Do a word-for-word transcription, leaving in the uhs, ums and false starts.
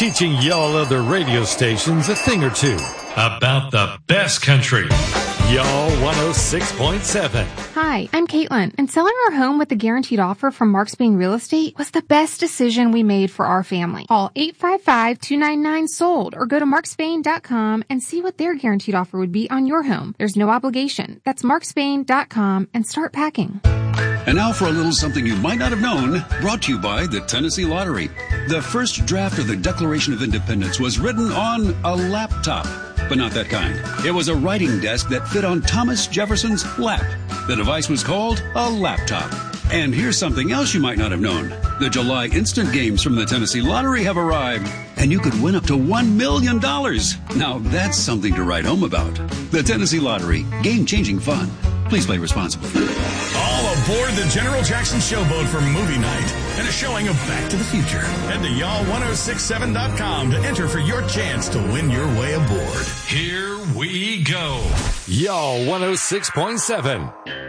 teaching y'all other radio stations a thing or two about the best country. Y'all one oh six point seven. Hi, I'm Caitlin, and selling our home with a guaranteed offer from Mark Spain Real Estate was the best decision we made for our family. Call eight five five, two nine nine, sold or go to mark spain dot com and see what their guaranteed offer would be on your home. There's no obligation. That's mark spain dot com and start packing. And now for a little something you might not have known, brought to you by the Tennessee Lottery. The first draft of the Declaration of Independence was written on a laptop, but not that kind. It was a writing desk that fit on Thomas Jefferson's lap. The device was called a laptop. And here's something else you might not have known. The July instant games from the Tennessee Lottery have arrived, and you could win up to one million dollars. Now that's something to write home about. The Tennessee Lottery, game-changing fun. Please play responsibly. All aboard the General Jackson Showboat for movie night and a showing of Back to the Future. Head to y'all ten sixty-seven dot com to enter for your chance to win your way aboard. Here we go. Y'all one oh six point seven.